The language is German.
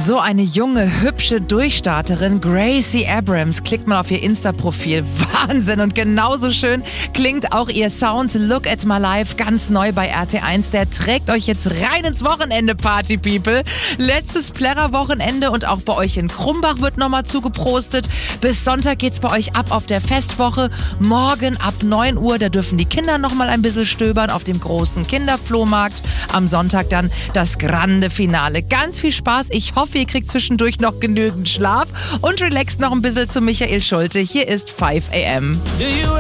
So eine junge, hübsche Durchstarterin, Gracie Abrams. Klickt mal auf ihr Insta-Profil. Wahnsinn! Und genauso schön klingt auch ihr Sound Look at My Life, ganz neu bei RT1. Der trägt euch jetzt rein ins Wochenende, Party People. Letztes Plärrer-Wochenende und auch bei euch in Krumbach wird nochmal zugeprostet. Bis Sonntag geht's bei euch ab auf der Festwoche. Morgen ab 9 Uhr, da dürfen die Kinder nochmal ein bisschen stöbern auf dem großen Kinderflohmarkt. Am Sonntag dann das grande Finale. Ganz viel Spaß. Ich hoffe, ihr kriegt zwischendurch noch genügend Schlaf und relaxt noch ein bisschen zu Michael Schulte. Hier ist 5 AM.